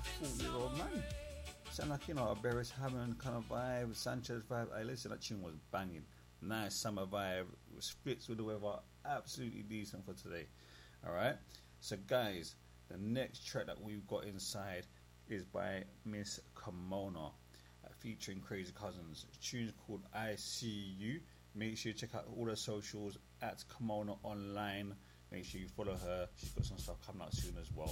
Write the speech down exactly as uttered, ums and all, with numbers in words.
forty year old man. Sound like, you know, a Beres Hammond kind of vibe, Sanchez vibe. Hey, listen, that tune was banging. Nice summer vibe. It was fits with the weather. Absolutely decent for today. Alright? So, guys, the next track that we've got inside is by Miss Kimona, uh, featuring Crazy Cousins. The tune's called I See You. Make sure you check out all her socials at Kimona Online. Make sure you follow her. She's got some stuff coming out soon as well.